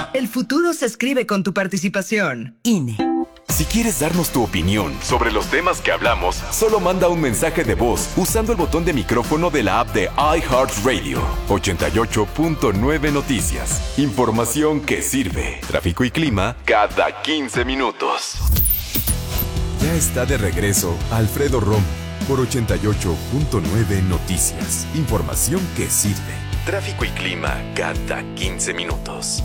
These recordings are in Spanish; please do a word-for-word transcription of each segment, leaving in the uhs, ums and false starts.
El futuro se escribe con tu participación. I N E. Si quieres darnos tu opinión sobre los temas que hablamos, solo manda un mensaje de voz usando el botón de micrófono de la app de iHeartRadio. ochenta y ocho punto nueve Noticias. Información que sirve. Tráfico y clima cada quince minutos. Ya está de regreso Alfredo Romo por ochenta y ocho punto nueve Noticias. Información que sirve. Tráfico y clima cada quince minutos.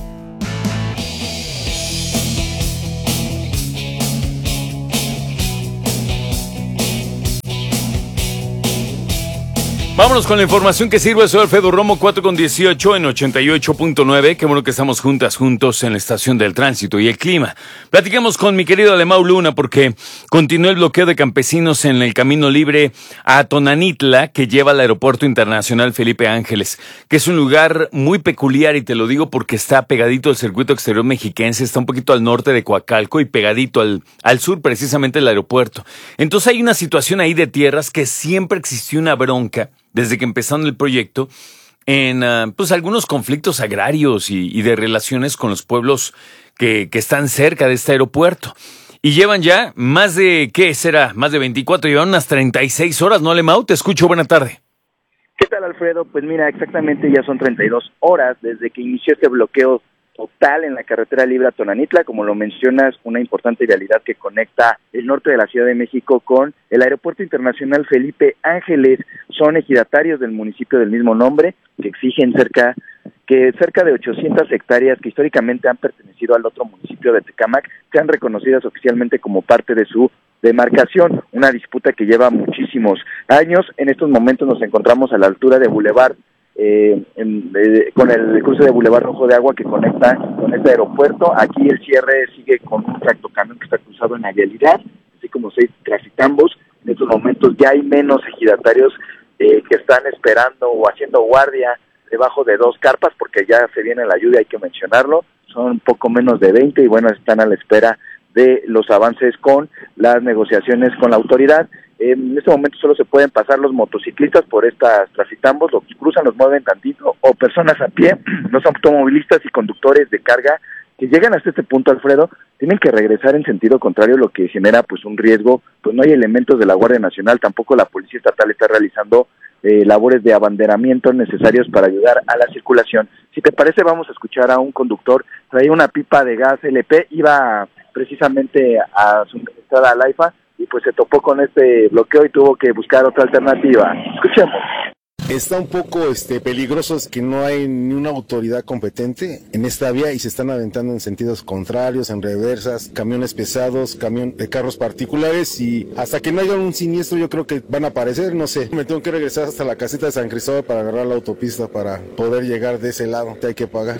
Vámonos con la información que sirve. Soy Alfredo Romo, cuatro con dieciocho en ochenta y ocho punto nueve. Qué bueno que estamos juntas, juntos en la estación del tránsito y el clima. Platicamos con mi querido Alemão Luna porque continúa el bloqueo de campesinos en el camino libre a Tonanitla que lleva al Aeropuerto Internacional Felipe Ángeles, que es un lugar muy peculiar y te lo digo porque está pegadito al circuito exterior mexiquense, está un poquito al norte de Coacalco y pegadito al, al sur precisamente del aeropuerto. Entonces hay una situación ahí de tierras que siempre existió una bronca desde que empezaron el proyecto, en uh, pues algunos conflictos agrarios y, y de relaciones con los pueblos que, que están cerca de este aeropuerto. Y llevan ya más de, ¿qué será? Más de veinticuatro, llevan unas treinta y seis horas, ¿no, Alemão? Te escucho, buena tarde. ¿Qué tal, Alfredo? Pues mira, exactamente ya son treinta y dos horas desde que inició este bloqueo total en la carretera libre a Tonanitla, como lo mencionas, una importante vialidad que conecta el norte de la Ciudad de México con el Aeropuerto Internacional Felipe Ángeles. Son ejidatarios del municipio del mismo nombre que exigen cerca que cerca de ochocientas hectáreas que históricamente han pertenecido al otro municipio de Tecámac sean reconocidas oficialmente como parte de su demarcación, una disputa que lleva muchísimos años. En estos momentos nos encontramos a la altura de Boulevard Eh, en, eh, con el cruce de Boulevard Rojo de Agua que conecta con este aeropuerto. Aquí el cierre sigue con un tractocamión que está cruzado en la vialidad, así como seis trafitambos. En estos momentos ya hay menos ejidatarios eh, que están esperando o haciendo guardia debajo de dos carpas, porque ya se viene la lluvia, hay que mencionarlo. Son un poco menos de veinte y bueno, están a la espera de los avances con las negociaciones con la autoridad. En este momento solo se pueden pasar los motociclistas por estas trafitambos, los cruzan, los mueven tantito, o personas a pie. Los automovilistas y conductores de carga que llegan hasta este punto, Alfredo, tienen que regresar en sentido contrario, lo que genera pues un riesgo. Pues no hay elementos de la Guardia Nacional, tampoco la Policía Estatal está realizando eh, labores de abanderamiento necesarios para ayudar a la circulación. Si te parece, vamos a escuchar a un conductor, traía una pipa de gas L P, iba precisamente a su entrada al AIFA, y pues se topó con este bloqueo y tuvo que buscar otra alternativa. Escuchemos. Está un poco este, peligroso, es que no hay ni una autoridad competente en esta vía y se están aventando en sentidos contrarios, en reversas, camiones pesados, camión de carros particulares, y hasta que no haya un siniestro yo creo que van a aparecer, no sé. Me tengo que regresar hasta la caseta de San Cristóbal para agarrar la autopista para poder llegar de ese lado, te hay que pagar.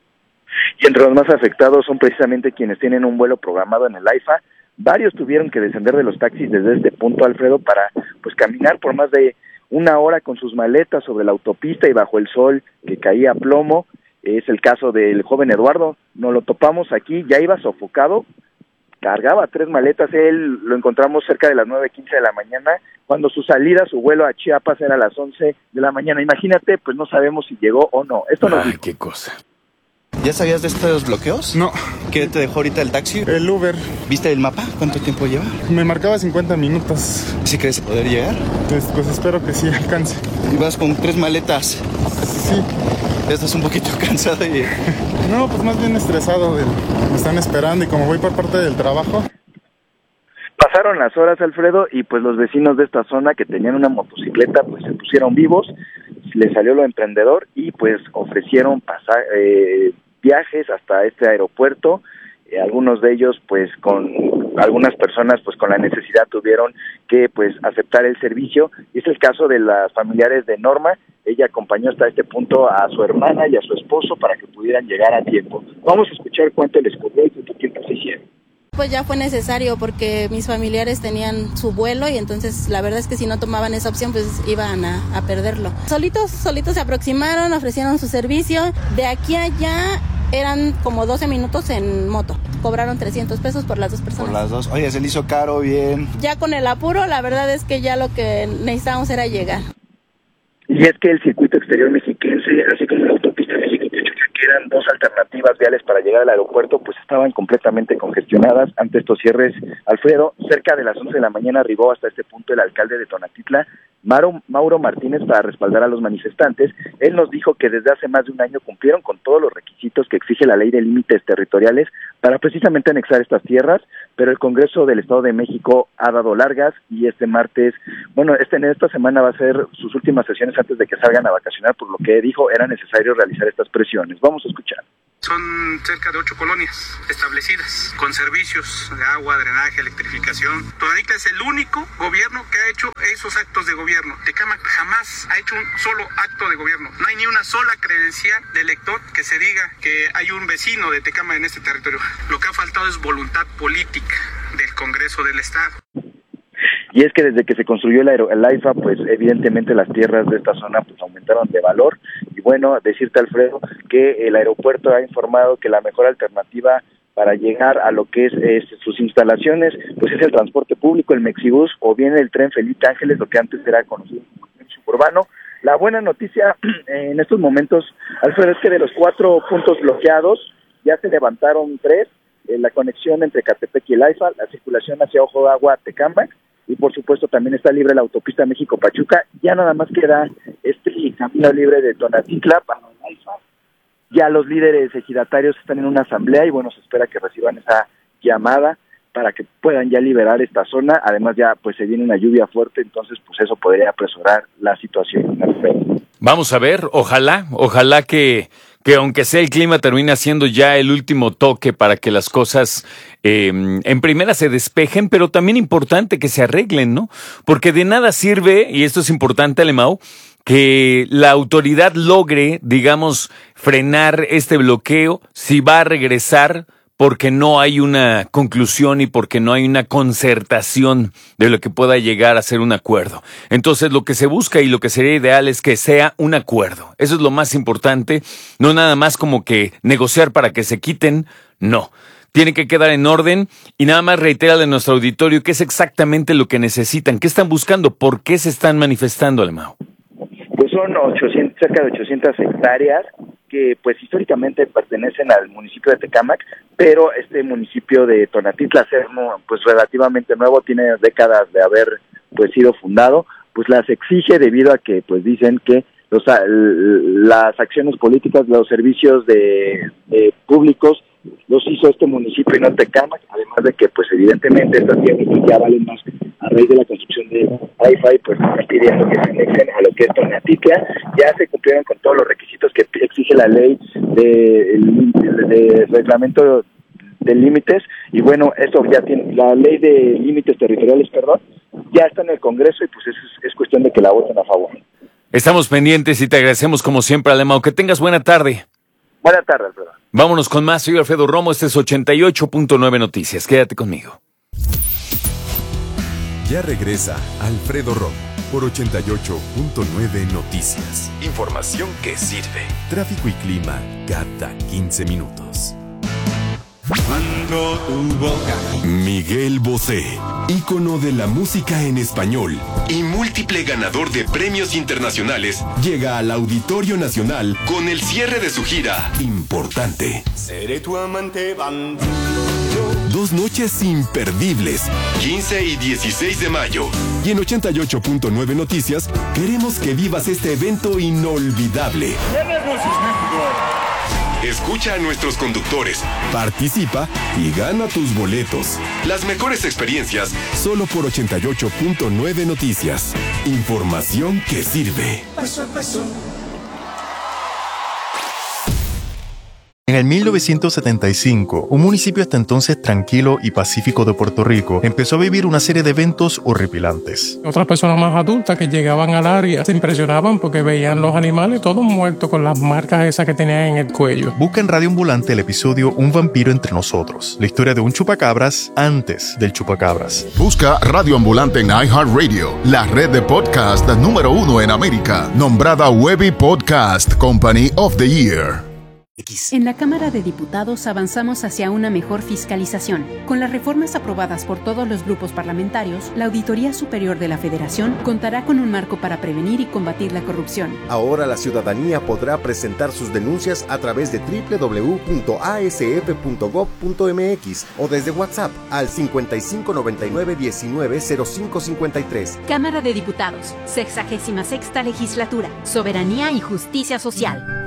Y entre los más afectados son precisamente quienes tienen un vuelo programado en el AIFA. Varios tuvieron que descender de los taxis desde este punto, Alfredo, para pues caminar por más de una hora con sus maletas sobre la autopista y bajo el sol que caía a plomo. Es el caso del joven Eduardo, nos lo topamos aquí, ya iba sofocado, cargaba tres maletas, él lo encontramos cerca de las nueve quince de la mañana, cuando su salida, su vuelo a Chiapas era a las once de la mañana. Imagínate, pues no sabemos si llegó o no. Esto nos Ay, dijo. qué cosa. ¿Ya sabías de estos bloqueos? No. ¿Qué te dejó ahorita el taxi? El Uber. ¿Viste el mapa? ¿Cuánto tiempo lleva? Me marcaba cincuenta minutos. ¿Sí crees poder llegar? Pues, pues espero que sí alcance. Y vas con tres maletas. Sí. Ya estás un poquito cansado y... No, pues más bien estresado. Del... Me están esperando y como voy por parte del trabajo. Pasaron las horas, Alfredo, y pues los vecinos de esta zona que tenían una motocicleta pues se pusieron vivos, les salió lo emprendedor y pues ofrecieron pasar eh, viajes hasta este aeropuerto. Eh, algunos de ellos pues con algunas personas pues con la necesidad tuvieron que pues aceptar el servicio, y es el caso de las familiares de Norma. Ella acompañó hasta este punto a su hermana y a su esposo para que pudieran llegar a tiempo. Vamos a escuchar cuánto les cobró y cuánto tiempo se hicieron. Pues ya fue necesario porque mis familiares tenían su vuelo y entonces la verdad es que si no tomaban esa opción pues iban a, a perderlo. Solitos, solitos se aproximaron, ofrecieron su servicio. De aquí a allá eran como doce minutos en moto. Cobraron trescientos pesos por las dos personas. Por las dos. Oye, se le hizo caro, bien. Ya con el apuro, la verdad es que ya lo que necesitábamos era llegar. Y es que el circuito exterior mexiquense, así como la autopista México-Tehuacán, que eran dos alternativas viales para llegar al aeropuerto, pues estaban completamente congestionadas ante estos cierres. Alfredo, cerca de las once de la mañana arribó hasta este punto el alcalde de Tonatitla, Mauro, Mauro Martínez, para respaldar a los manifestantes. Él nos dijo que desde hace más de un año cumplieron con todos los requisitos que exige la ley de límites territoriales para precisamente anexar estas tierras, pero el Congreso del Estado de México ha dado largas y este martes, bueno, este en esta semana va a ser sus últimas sesiones antes de que salgan a vacacionar, por lo que dijo era necesario realizar estas presiones. Vamos a escuchar. Son cerca de ocho colonias establecidas con servicios de agua, drenaje, electrificación. Tonanitla es el único gobierno que ha hecho esos actos de gobierno. Tecámac jamás ha hecho un solo acto de gobierno. No hay ni una sola credencial de elector que se diga que hay un vecino de Tecámac en este territorio. Lo que ha faltado es voluntad política del Congreso del Estado. Y es que desde que se construyó el, aero, el AIFA, pues evidentemente las tierras de esta zona pues aumentaron de valor. Y bueno, decirte, Alfredo, que el aeropuerto ha informado que la mejor alternativa para llegar a lo que es, es sus instalaciones, pues es el transporte público, el Mexibus, o bien el tren Felipe Ángeles, lo que antes era conocido como el tren suburbano. La buena noticia en estos momentos, Alfredo, es que de los cuatro puntos bloqueados, ya se levantaron tres, eh, la conexión entre Catepec y el AIFA, la circulación hacia Ojo de Agua, Tecámac, y por supuesto también está libre la autopista México-Pachuca. Ya nada más queda este camino libre de Tonatitla para el AIFA. Ya los líderes ejidatarios están en una asamblea y bueno, se espera que reciban esa llamada para que puedan ya liberar esta zona. Además ya pues se viene una lluvia fuerte, entonces pues eso podría apresurar la situación. Vamos a ver, ojalá, ojalá que... que aunque sea el clima termina siendo ya el último toque para que las cosas eh, en primera se despejen, pero también importante que se arreglen, ¿no? Porque de nada sirve, y esto es importante, Alemão, que la autoridad logre, digamos, frenar este bloqueo si va a regresar porque no hay una conclusión y porque no hay una concertación de lo que pueda llegar a ser un acuerdo. Entonces, lo que se busca y lo que sería ideal es que sea un acuerdo. Eso es lo más importante, no nada más como que negociar para que se quiten, no. Tiene que quedar en orden y nada más reiterar a nuestro auditorio qué es exactamente lo que necesitan, qué están buscando, por qué se están manifestando, Alemão. Pues son ochocientos, cerca de ochocientas hectáreas que pues históricamente pertenecen al municipio de Tecámac, pero este municipio de Tonatitla, ser pues relativamente nuevo, tiene décadas de haber pues sido fundado, pues las exige debido a que pues dicen que los, las acciones políticas, los servicios de, de públicos los hizo este municipio y no Tecámac, además de que pues evidentemente estas tierras ya valen más a raíz de la construcción de AIFA y pues están pidiendo que se anexen a lo que es Tonatitla. Ya se cumplieron con todos los requisitos que exige la ley de, de, de reglamento de límites y bueno, esto ya tiene, la ley de límites territoriales, perdón, ya está en el Congreso y pues es, es cuestión de que la voten a favor. Estamos pendientes y te agradecemos como siempre, Alemão. Que tengas buena tarde. Buena tarde, Alfredo. Vámonos con más. Soy Alfredo Romo. Este es ochenta y ocho punto nueve Noticias. Quédate conmigo. Ya regresa Alfredo Romo por ochenta y ocho punto nueve Noticias. Información que sirve. Tráfico y clima cada quince minutos. Miguel Bosé, ícono de la música en español y múltiple ganador de premios internacionales, llega al Auditorio Nacional con el cierre de su gira Importante. Seré tu amante bandido. Dos noches imperdibles, quince y dieciséis de mayo. Y en ochenta y ocho punto nueve Noticias queremos que vivas este evento inolvidable. Escucha a nuestros conductores, participa y gana tus boletos. Las mejores experiencias solo por ochenta y ocho punto nueve Noticias. Información que sirve. Paso a paso. En el mil novecientos setenta y cinco, un municipio hasta entonces tranquilo y pacífico de Puerto Rico empezó a vivir una serie de eventos horripilantes. Otras personas más adultas que llegaban al área se impresionaban porque veían los animales todos muertos con las marcas esas que tenían en el cuello. Busca en Radio Ambulante el episodio Un vampiro entre nosotros, la historia de un chupacabras antes del chupacabras. Busca Radio Ambulante en iHeartRadio, la red de podcast número uno en América, nombrada Webby Podcast Company of the Year. En la Cámara de Diputados avanzamos hacia una mejor fiscalización. Con las reformas aprobadas por todos los grupos parlamentarios, la Auditoría Superior de la Federación contará con un marco para prevenir y combatir la corrupción. Ahora la ciudadanía podrá presentar sus denuncias a través de doble u doble u doble u punto a s f punto gob punto m x o desde WhatsApp al cincuenta y cinco noventa y nueve diecinueve cero cinco cincuenta y tres. Cámara de Diputados, sexagésima sexta legislatura, soberanía y justicia social.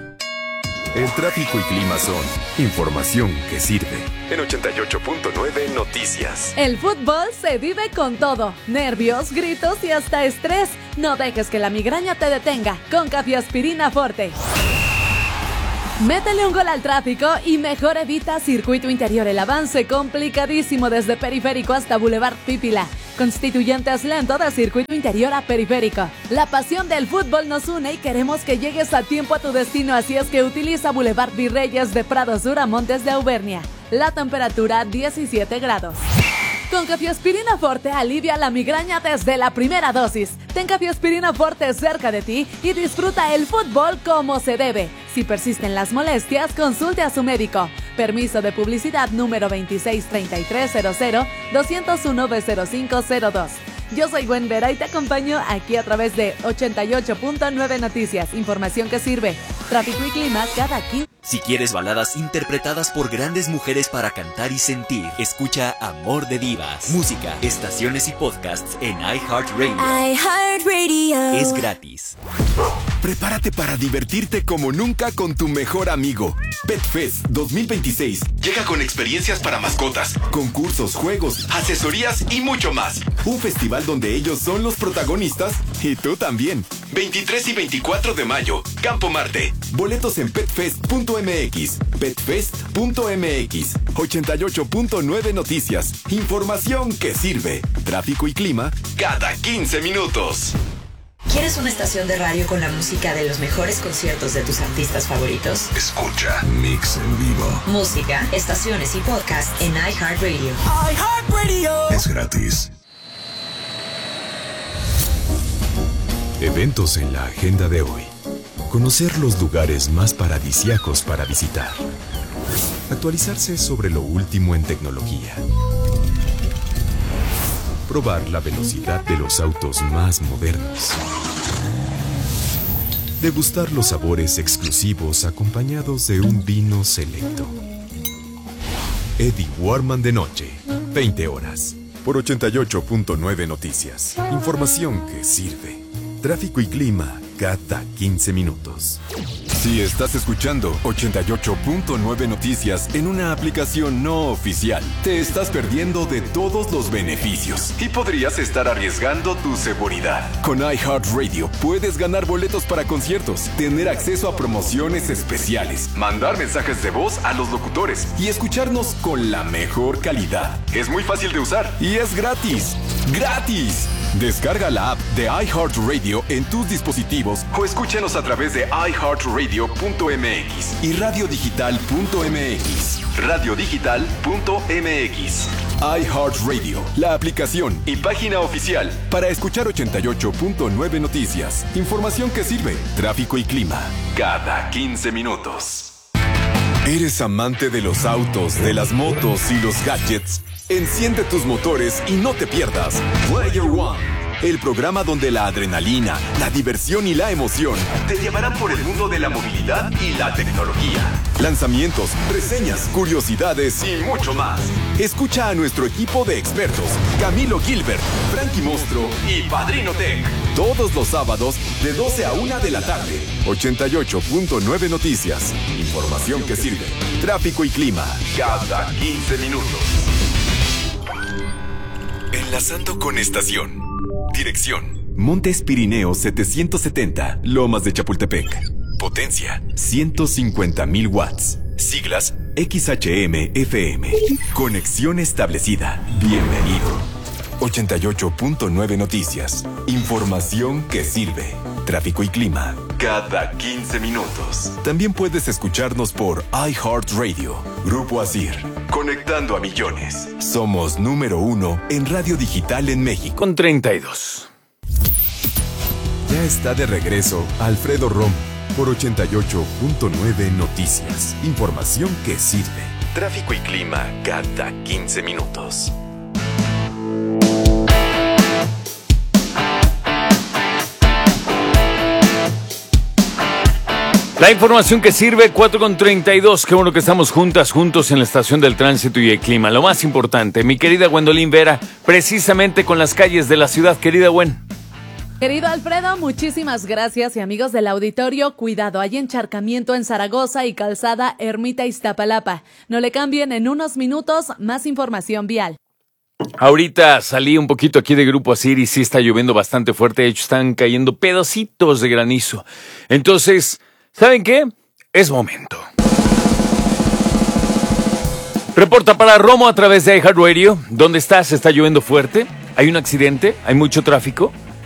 El tráfico y clima son información que sirve. En ochenta y ocho punto nueve Noticias. El fútbol se vive con todo. Nervios, gritos y hasta estrés. No dejes que la migraña te detenga con Cafeaspirina Forte. Métele un gol al tráfico y mejor evita circuito interior. El avance complicadísimo desde Periférico hasta Boulevard Pípila. Constituyentes lento de circuito interior a Periférico. La pasión del fútbol nos une y queremos que llegues a tiempo a tu destino. Así es que utiliza Boulevard Virreyes de Prado Sur a Montes de Auvernia. La temperatura diecisiete grados. Con Cafeaspirina Forte alivia la migraña desde la primera dosis. Ten Cafeaspirina Forte cerca de ti y disfruta el fútbol como se debe. Si persisten las molestias, consulte a su médico. Permiso de publicidad número veintiséis treinta y tres cero cero doscientos uno B cero cinco cero dos. Yo soy Gwen Vera y te acompaño aquí a través de ochenta y ocho punto nueve Noticias. Información que sirve. Tráfico y clima cada quince. Si quieres baladas interpretadas por grandes mujeres para cantar y sentir, escucha Amor de Divas. Música, estaciones y podcasts en iHeartRadio. iHeartRadio. Es gratis. Prepárate para divertirte como nunca con tu mejor amigo. PetFest dos mil veintiséis llega con experiencias para mascotas, concursos, juegos, asesorías y mucho más. Un festival donde ellos son los protagonistas y tú también. veintitrés y veinticuatro de mayo, Campo Marte. Boletos en petfest punto m x. petfest punto m x. ochenta y ocho punto nueve Noticias. Información que sirve. Tráfico y clima cada quince minutos. ¿Quieres una estación de radio con la música de los mejores conciertos de tus artistas favoritos? Escucha Mix en Vivo. Música, estaciones y podcasts en iHeartRadio. iHeartRadio. Es gratis. Eventos en la agenda de hoy. Conocer los lugares más paradisíacos para visitar. Actualizarse sobre lo último en tecnología. Probar la velocidad de los autos más modernos. Degustar los sabores exclusivos acompañados de un vino selecto. Eddie Warman de noche, veinte horas. Por ochenta y ocho punto nueve Noticias. Información que sirve. Tráfico y clima cada quince minutos. Si estás escuchando ochenta y ocho punto nueve Noticias en una aplicación no oficial, te estás perdiendo de todos los beneficios y podrías estar arriesgando tu seguridad. Con iHeartRadio puedes ganar boletos para conciertos, tener acceso a promociones especiales, mandar mensajes de voz a los locutores y escucharnos con la mejor calidad. Es muy fácil de usar y es gratis. ¡Gratis! Descarga la app de iHeartRadio en tus dispositivos o escúchanos a través de i heart radio punto m x y radio digital punto m x. radio digital punto m x. iHeartRadio, la aplicación y página oficial para escuchar ochenta y ocho punto nueve Noticias. Información que sirve. Tráfico y clima cada quince minutos. ¿Eres amante de los autos, de las motos y los gadgets? Enciende tus motores y no te pierdas Player One, el programa donde la adrenalina, la diversión y la emoción te llevarán por el mundo de la movilidad y la tecnología. Lanzamientos, reseñas, curiosidades y mucho más. Escucha a nuestro equipo de expertos, Camilo Gilbert, Frankie Mostro y Padrino Tech, todos los sábados de doce a una de la tarde. ochenta y ocho punto nueve Noticias. Información que sirve. Tráfico y clima cada quince minutos. Enlazando con estación. Dirección: Montes Pirineos setecientos setenta, Lomas de Chapultepec. Potencia: ciento cincuenta mil watts. Siglas: X H M F M. Conexión establecida. Bienvenido. ochenta y ocho punto nueve Noticias. Información que sirve. Tráfico y clima cada quince minutos. También puedes escucharnos por iHeartRadio. Grupo Asir. Conectando a millones. Somos número uno en radio digital en México. Con treinta y dos. Ya está de regreso Alfredo Romo, por ochenta y ocho punto nueve Noticias. Información que sirve. Tráfico y clima cada quince minutos. La información que sirve, cuatro con treinta y dos. Qué bueno que estamos juntas, juntos en la estación del tránsito y el clima. Lo más importante, mi querida Gwendolyn Vera, precisamente con las calles de la ciudad. Querida Gwen. Querido Alfredo, muchísimas gracias. Y amigos del auditorio, cuidado, hay encharcamiento en Zaragoza y Calzada Ermita Iztapalapa. No le cambien, en unos minutos más información vial. Ahorita salí un poquito aquí de Grupo Asir y sí está lloviendo bastante fuerte. De hecho, están cayendo pedacitos de granizo. Entonces, ¿saben qué? Es momento. Reporta para Romo a través de iHeartRadio. ¿Dónde estás? ¿Está lloviendo fuerte? ¿Hay un accidente? ¿Hay mucho tráfico?